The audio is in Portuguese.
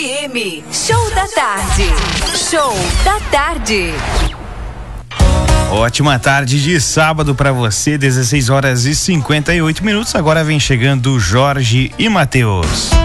FM, Show da Tarde. Show da Tarde. Ótima tarde de sábado para você, 16 horas e 58 minutos. Agora vem chegando Jorge e Matheus.